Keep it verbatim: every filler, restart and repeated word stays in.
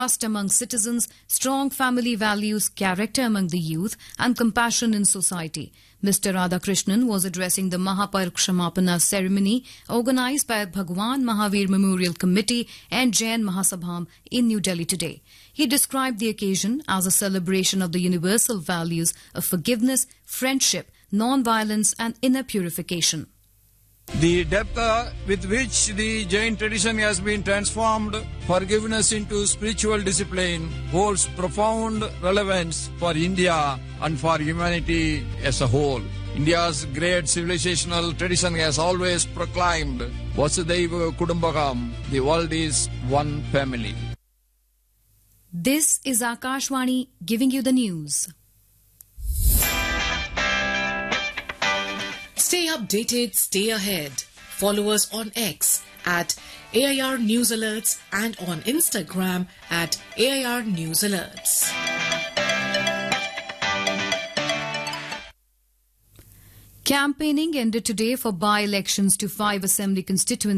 trust among citizens, strong family values, character among the youth, and compassion in society. Mister Radhakrishnan was addressing the Mahaparishamapana ceremony organized by Bhagwan Mahavir Memorial Committee and Jain Mahasabham in New Delhi today. He described the occasion as a celebration of the universal values of forgiveness, friendship, non-violence, and inner purification. The depth uh, with which the Jain tradition has been transformed forgiveness into spiritual discipline holds profound relevance for India and for humanity as a whole. India's great civilizational tradition has always proclaimed Vasudhaiva Kudumbakam, the world is one family. This is Akashvani giving you the news. Stay updated, stay ahead. Follow us on X at A I R News Alerts and on Instagram at A I R News Alerts. Campaigning ended today for by-elections to five assembly constituencies